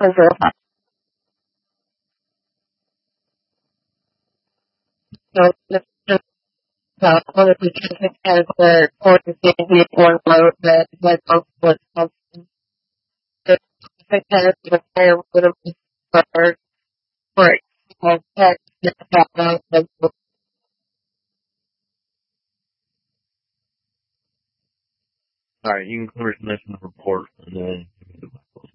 So just one of the specific as the court is going to be one load that both was the specific as the player would have for it. Alright, you can finish the report and then